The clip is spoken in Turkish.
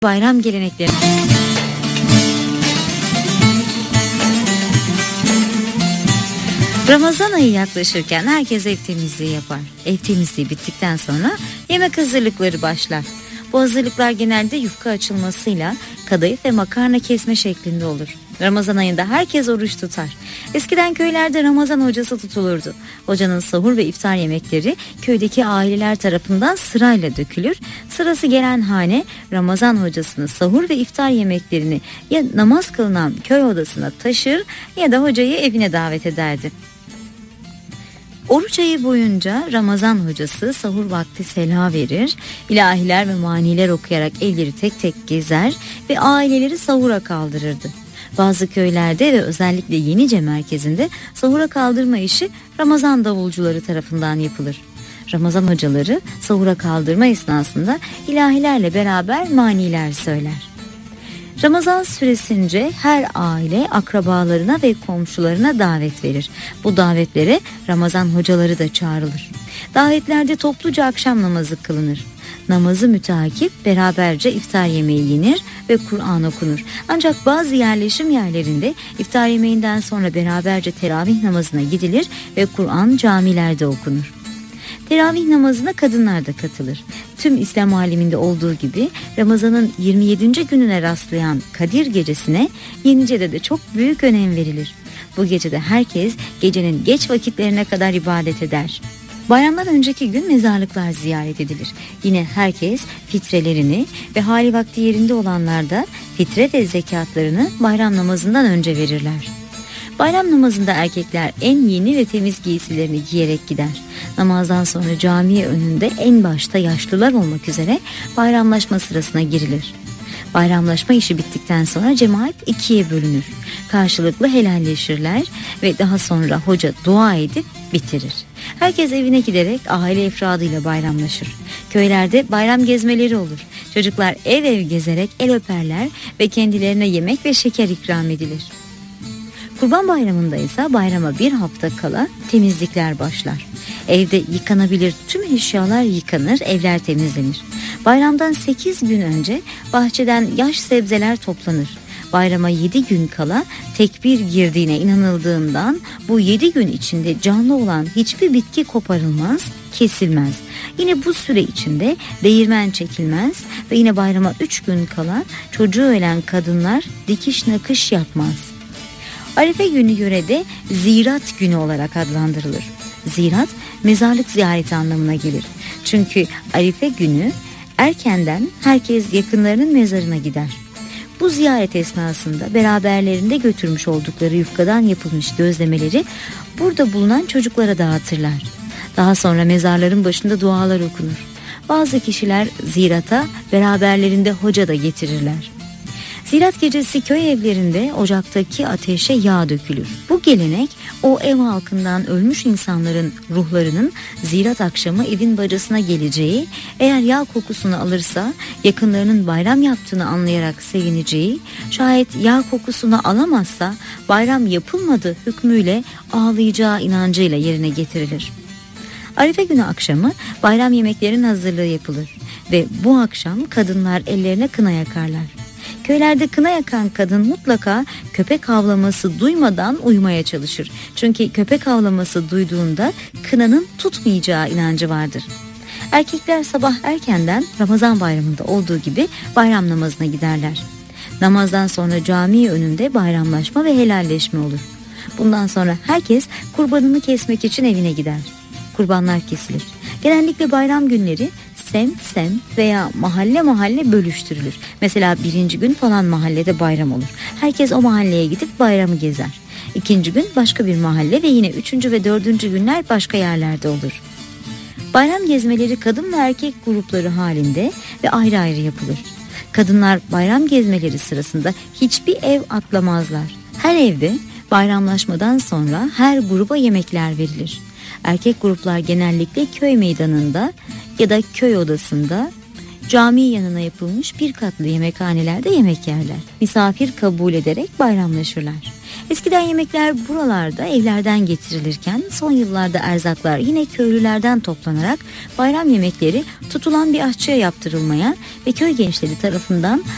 Bayram gelenekleri. Ramazan ayı yaklaşırken herkes ev temizliği yapar. Ev temizliği bittikten sonra yemek hazırlıkları başlar. Bu hazırlıklar genelde yufka açılmasıyla kadayıf ve makarna kesme şeklinde olur. Ramazan ayında herkes oruç tutar. Eskiden köylerde Ramazan hocası tutulurdu. Hocanın sahur ve iftar yemekleri köydeki aileler tarafından sırayla dökülür. Sırası gelen hane Ramazan hocasını sahur ve iftar yemeklerini ya namaz kılınan köy odasına taşır ya da hocayı evine davet ederdi. Oruç ayı boyunca Ramazan hocası sahur vakti sela verir, ilahiler ve maniler okuyarak evleri tek tek gezer ve aileleri sahura kaldırırdı. Bazı köylerde ve özellikle Yenice merkezinde sahura kaldırma işi Ramazan davulcuları tarafından yapılır. Ramazan hocaları sahura kaldırma esnasında ilahilerle beraber maniler söyler. Ramazan süresince her aile akrabalarına ve komşularına davet verir. Bu davetlere Ramazan hocaları da çağrılır. Davetlerde topluca akşam namazı kılınır. Namazı müteakip beraberce iftar yemeği yenir ve Kur'an okunur. Ancak bazı yerleşim yerlerinde iftar yemeğinden sonra beraberce teravih namazına gidilir ve Kur'an camilerde okunur. Teravih namazına kadınlar da katılır. Tüm İslam aleminde olduğu gibi Ramazan'ın 27. gününe rastlayan Kadir gecesine Yenice'de de çok büyük önem verilir. Bu gecede herkes gecenin geç vakitlerine kadar ibadet eder. Bayramdan önceki gün mezarlıklar ziyaret edilir. Yine herkes fitrelerini ve hali vakti yerinde olanlar da fitre ve zekatlarını bayram namazından önce verirler. Bayram namazında erkekler en yeni ve temiz giysilerini giyerek gider. Namazdan sonra cami önünde en başta yaşlılar olmak üzere bayramlaşma sırasına girilir. Bayramlaşma işi bittikten sonra cemaat ikiye bölünür. Karşılıklı helalleşirler ve daha sonra hoca dua edip bitirir. Herkes evine giderek aile efradıyla bayramlaşır. Köylerde bayram gezmeleri olur. Çocuklar ev ev gezerek el öperler ve kendilerine yemek ve şeker ikram edilir. Kurban Bayramı'nda ise bayrama bir hafta kala temizlikler başlar. Evde yıkanabilir tüm eşyalar yıkanır, evler temizlenir. Bayramdan 8 gün önce bahçeden yaş sebzeler toplanır. Bayrama 7 gün kala tekbir girdiğine inanıldığından bu 7 gün içinde canlı olan hiçbir bitki koparılmaz, kesilmez. Yine bu süre içinde değirmen çekilmez ve yine bayrama 3 gün kala çocuğu ölen kadınlar dikiş nakış yapmaz. Arife günü yörede ziyaret günü olarak adlandırılır. Ziyaret mezarlık ziyareti anlamına gelir. Çünkü Arife günü erkenden herkes yakınlarının mezarına gider. Bu ziyaret esnasında beraberlerinde götürmüş oldukları yufkadan yapılmış gözlemeleri burada bulunan çocuklara dağıtırlar. Daha sonra mezarların başında dualar okunur. Bazı kişiler ziyarata beraberlerinde hoca da getirirler. Ziyaret gecesi köy evlerinde ocaktaki ateşe yağ dökülür. Bu gelenek o ev halkından ölmüş insanların ruhlarının ziyaret akşamı evin bacasına geleceği, eğer yağ kokusunu alırsa yakınlarının bayram yaptığını anlayarak sevineceği, şayet yağ kokusunu alamazsa bayram yapılmadı hükmüyle ağlayacağı inancıyla yerine getirilir. Arife günü akşamı bayram yemeklerinin hazırlığı yapılır ve bu akşam kadınlar ellerine kına yakarlar. Köylerde kına yakan kadın mutlaka köpek havlaması duymadan uyumaya çalışır. Çünkü köpek havlaması duyduğunda kınanın tutmayacağı inancı vardır. Erkekler sabah erkenden Ramazan bayramında olduğu gibi bayram namazına giderler. Namazdan sonra cami önünde bayramlaşma ve helalleşme olur. Bundan sonra herkes kurbanını kesmek için evine gider. Kurbanlar kesilir. Genellikle bayram günleri semt veya mahalle bölüştürülür. Mesela 1. gün falan mahallede bayram olur. Herkes o mahalleye gidip bayramı gezer. 2. gün başka bir mahalle ve yine 3. ve 4. günler başka yerlerde olur. Bayram gezmeleri kadın ve erkek grupları halinde ve ayrı ayrı yapılır. Kadınlar bayram gezmeleri sırasında hiçbir ev atlamazlar. Her evde bayramlaşmadan sonra her gruba yemekler verilir. Erkek gruplar genellikle köy meydanında ya da köy odasında cami yanına yapılmış bir katlı yemekhanelerde yemek yerler. Misafir kabul ederek bayramlaşırlar. Eskiden yemekler buralarda evlerden getirilirken son yıllarda erzaklar yine köylülerden toplanarak bayram yemekleri tutulan bir aşçıya yaptırılmaya ve köy gençleri tarafından